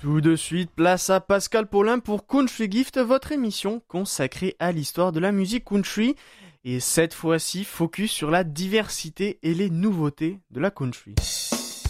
Tout de suite, place à Pascal Paulin pour Country Gift, votre émission consacrée à l'histoire de la musique country. Et cette fois-ci, focus sur la diversité et les nouveautés de la country.